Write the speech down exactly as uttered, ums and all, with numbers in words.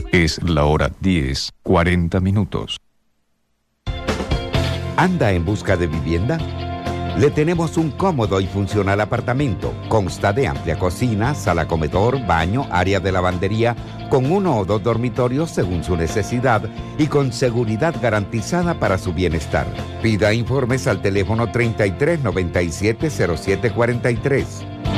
Es la hora diez, cuarenta minutos. ¿Anda en busca de vivienda? Le tenemos un cómodo y funcional apartamento. Consta de amplia cocina, sala comedor, baño, área de lavandería, con uno o dos dormitorios según su necesidad y con seguridad garantizada para su bienestar. Pida informes al teléfono treinta y tres noventa y siete cero siete cuarenta y tres.